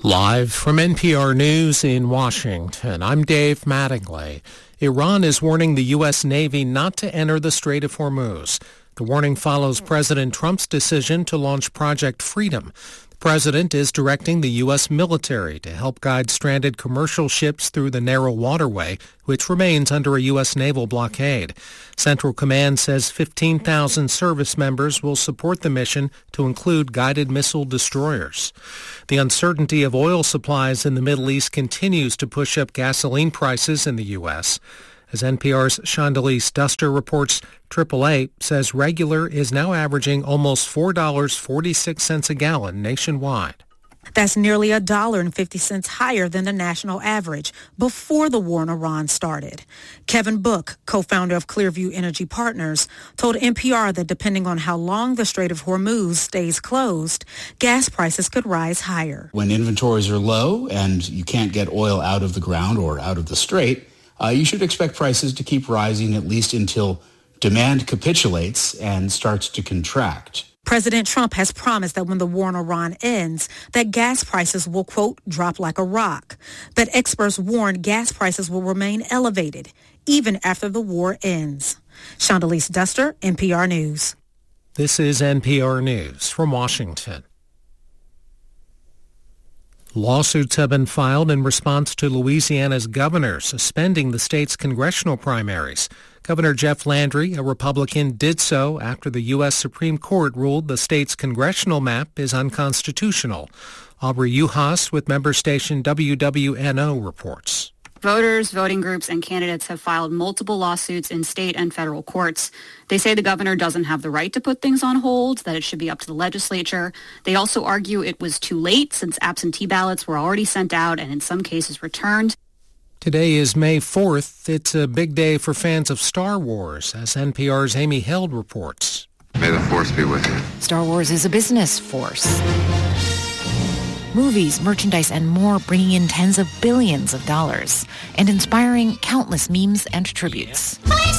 Live from NPR News in Washington, I'm Dave Mattingly. Iran is warning the U.S. Navy not to enter the Strait of Hormuz. The warning follows President Trump's decision to launch Project Freedom. The president is directing the U.S. military to help guide stranded commercial ships through the narrow waterway, which remains under a U.S. naval blockade. Central Command says 15,000 service members will support the mission to include guided missile destroyers. The uncertainty of oil supplies in the Middle East continues to push up gasoline prices in the U.S. As NPR's Chandalise Duster reports, AAA says regular is now averaging almost $4.46 a gallon nationwide. That's nearly $1.50 higher than the national average before the war in Iran started. Kevin Book, co-founder of Clearview Energy Partners, told NPR that depending on how long the Strait of Hormuz stays closed, gas prices could rise higher. When inventories are low and you can't get oil out of the ground or out of the strait, you should expect prices to keep rising at least until demand capitulates and starts to contract. President Trump has promised that when the war in Iran ends, that gas prices will, quote, drop like a rock. But experts warn gas prices will remain elevated even after the war ends. Chandalise Duster, NPR News. This is NPR News from Washington. Lawsuits have been filed in response to Louisiana's governor suspending the state's congressional primaries. Governor Jeff Landry, a Republican, did so after the U.S. Supreme Court ruled the state's congressional map is unconstitutional. Aubrey Uhas with member station WWNO reports. Voters, voting groups, and candidates have filed multiple lawsuits in state and federal courts. They say the governor doesn't have the right to put things on hold, that it should be up to the legislature. They also argue it was too late since absentee ballots were already sent out and in some cases returned. Today is May 4th. It's a big day for fans of Star Wars, as NPR's Amy Held reports. May the Force be with you. Star Wars is a business force. Movies, merchandise, and more bringing in tens of billions of dollars and inspiring countless memes and tributes.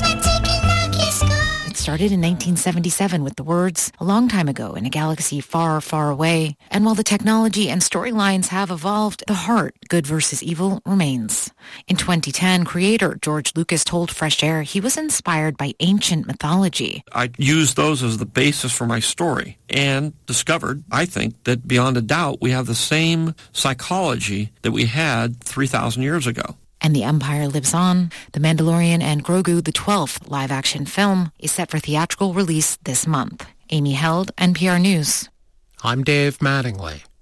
It started in 1977 with the words, "A long time ago in a galaxy far, far away." And while the technology and storylines have evolved, the heart, good versus evil, remains. In 2010, creator George Lucas told Fresh Air he was inspired by ancient mythology. I used those as the basis for my story and discovered, I think, that beyond a doubt, we have the same psychology that we had 3,000 years ago. And The Empire Lives On. The Mandalorian and Grogu, the 12th live-action film, is set for theatrical release this month. Amy Held, NPR News. I'm Dave Mattingly.